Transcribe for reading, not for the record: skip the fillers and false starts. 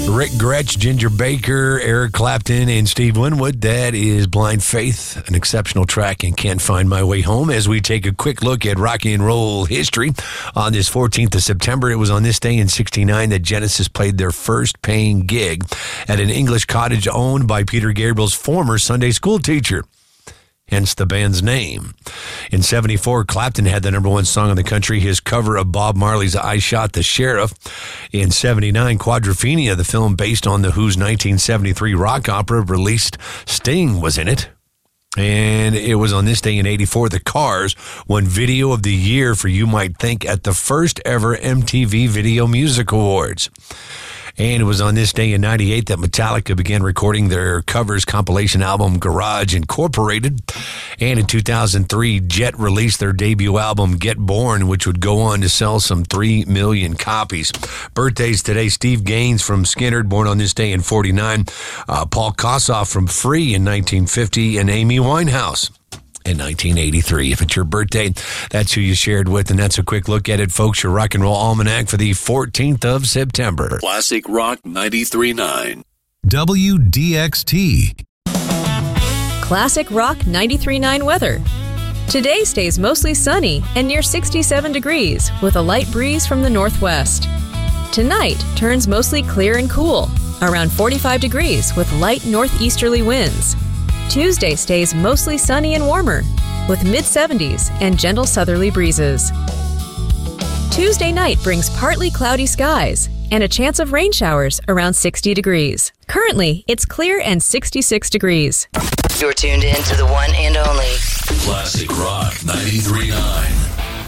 Rick Gretsch, Ginger Baker, Eric Clapton, and Steve Winwood. That is Blind Faith, an exceptional track, and Can't Find My Way Home. As we take a quick look at rock and roll history, on this 14th of September, it was on this day in 1969 that Genesis played their first paying gig at an English cottage owned by Peter Gabriel's former Sunday school teacher. Hence the band's name. In 1974, Clapton had the number one song in the country, his cover of Bob Marley's I Shot the Sheriff. In 1979, Quadrophenia, the film based on The Who's 1973 rock opera, released. Sting was in it. And it was on this day in 1984, The Cars won Video of the Year for You Might Think at the first ever MTV Video Music Awards. And it was on this day in 1998 that Metallica began recording their covers compilation album Garage Incorporated. And in 2003, Jet released their debut album Get Born, which would go on to sell some 3 million copies. Birthdays today: Steve Gaines from Skynyrd, born on this day in 1949. Paul Kossoff from Free in 1950. And Amy Winehouse in 1983. If it's your birthday, that's who you shared with, and that's a quick look at it, folks. Your Rock and Roll Almanac for the 14th of September. Classic Rock 93.9. WDXT. Classic Rock 93.9 weather. Today stays mostly sunny and near 67 degrees with a light breeze from the northwest. Tonight turns mostly clear and cool, around 45 degrees with light northeasterly winds. Tuesday stays mostly sunny and warmer, with mid-70s and gentle southerly breezes. Tuesday night brings partly cloudy skies and a chance of rain showers around 60 degrees. Currently, it's clear and 66 degrees. You're tuned in to the one and only Classic Rock 93.9.